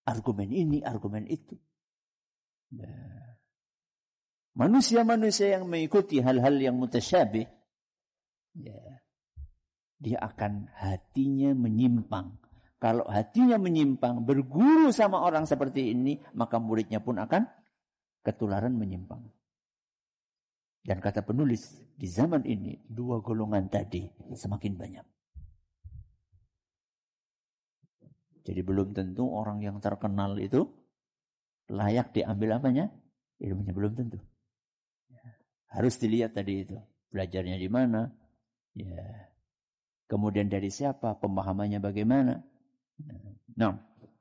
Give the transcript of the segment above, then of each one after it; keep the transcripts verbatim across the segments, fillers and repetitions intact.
argumen ini, argumen itu. Nah, manusia-manusia yang mengikuti hal-hal yang mutasyabih, ya, dia akan hatinya menyimpang. Kalau hatinya menyimpang, berguru sama orang seperti ini, maka muridnya pun akan ketularan menyimpang. Dan kata penulis, di zaman ini, dua golongan tadi semakin banyak. Jadi belum tentu orang yang terkenal itu layak diambil apanya? Ilmunya belum tentu. Ya. Harus dilihat tadi itu. Belajarnya di mana? Ya. Kemudian dari siapa? Pemahamannya bagaimana? Nah.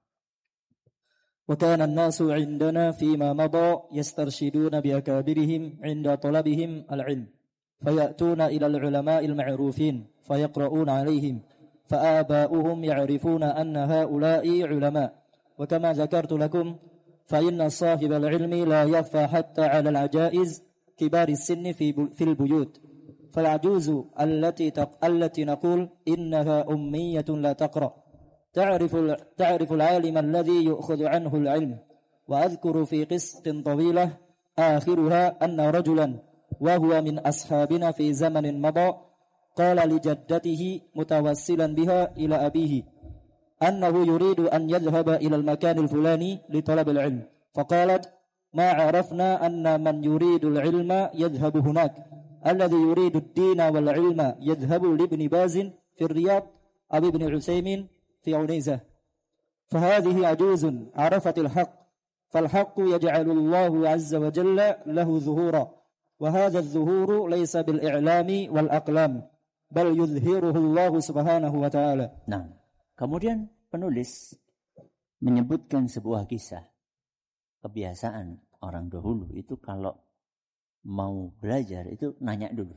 وكان الناس عندنا فيما مضى يسترشدون بأكابرهم عند طلبهم العلم فيأتون إلى العلماء المعروفين فيقرؤون عليهم فآباؤهم يعرفون أن هؤلاء علماء وكما ذكرت لكم فإن صاحب العلم لا يخفى حتى على العجائز كبار السن في في البيوت فالعجوز التي التي نقول إنها أمية لا تقرأ تعرف تعرف العالم الذي يؤخذ عنه العلم وأذكر في قصة طويلة آخرها أن رجلا وهو من أصحابنا في زمن مضى قال لجدته متوسلا بها إلى أبيه أنه يريد أن يذهب إلى المكان الفلاني لطلب العلم فقالت ما عرفنا أن من يريد العلم يذهب هناك الذي يريد الدين والعلم يذهب لابن باز في الرياض أو ابن عثيمين في عنيزة فهذه عجوز عرفت الحق فالحق يجعل الله عز وجل له ظهورا وهذا الظهور ليس بالإعلام والأقلام بل يظهره الله سبحانه وتعالى. Nah, kemudian penulis menyebutkan sebuah kisah kebiasaan orang dahulu itu kalau mau belajar itu nanya dulu.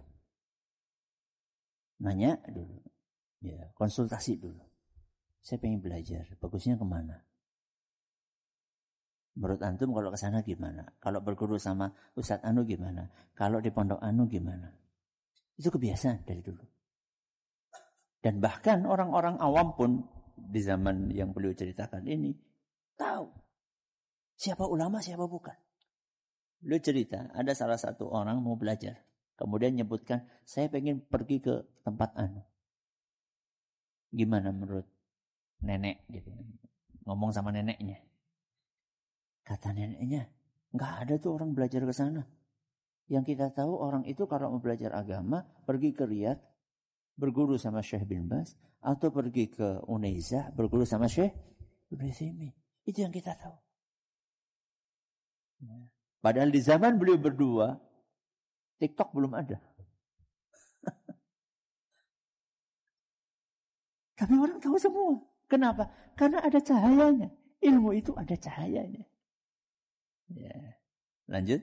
Nanya dulu. Ya, konsultasi dulu. Saya pengen belajar, bagusnya kemana? Menurut antum kalau ke sana gimana? Kalau berguru sama Ustadz Anu gimana? Kalau di pondok Anu gimana? Itu kebiasaan dari dulu. Dan bahkan orang-orang awam pun di zaman yang beliau ceritakan ini tahu siapa ulama, siapa bukan. Beliau cerita, ada salah satu orang mau belajar. Kemudian nyebutkan, saya pengen pergi ke tempat Anu. Gimana menurut nenek gitu, ngomong sama neneknya. Kata neneknya, nggak ada tuh orang belajar ke sana. Yang kita tahu orang itu kalau mau belajar agama pergi ke Riyadh, berguru sama Syekh bin Baz, atau pergi ke Unaizah, berguru sama Syekh Ibnu Utsaimin. Itu yang kita tahu. Padahal di zaman beliau berdua, TikTok belum ada. Tapi orang tahu semua. Kenapa? Karena ada cahayanya. Ilmu itu ada cahayanya. Ya. Lanjut.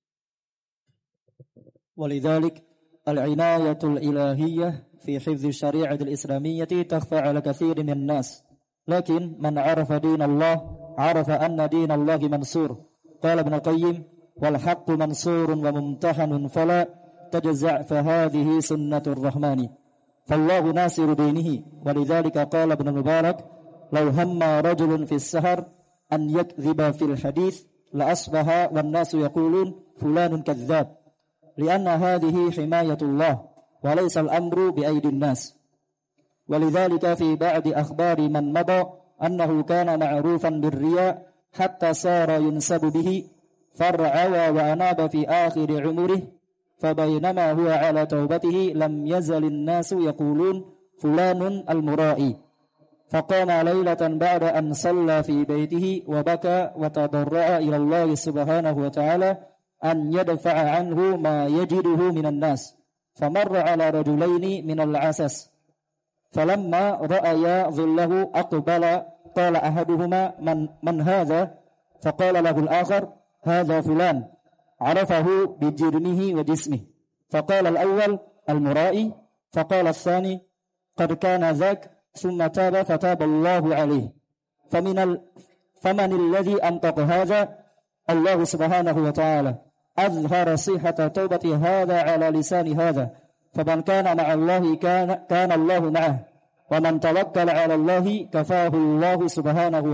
ولذلك العناية الإلهية في حفظ الشريعة الإسلامية تخفى على كثير من الناس لكن من عرف دين الله عرف أن دين الله منصور قال ابن القيم والحق منصور وممتحن فلا تجزع فهذه سنة الرحمن فالله ناصر دينه ولذلك قال ابن المبارك لو هم رجل في السهر أن يكذب في الحديث لأصبح والناس يقولون فلان كذاب لأن هذه حماية الله وليس الأمر بأيدي الناس ولذلك في بعض أخبار من مضى أنه كان معروفا بالرياء حتى صار ينسب به فرعوى وأناب في آخر عمره فبينما هو على توبته لم يزل الناس يقولون فلان المرائي فقام ليلة بعد أن صلى في بيته وبكى وتضرع إلى الله سبحانه وتعالى أن يدفع عنه ما يجده من الناس فمر على رجلين من العسس فلما رأيا ظله أقبل قال أحدهما من, من هذا فقال له الآخر هذا فلان عرفه بجرمه وجسمه فقال الأول المرائي فقال الثاني قد كان ذاك ثم تاب فتاب الله عليه فمن ال... فمن الذي أنطق هذا الله سبحانه وتعالى أظهر صحة توبة هذا على لسان هذا فمن كان مع الله كان, كان الله معه ومن توكل على الله كفاه الله سبحانه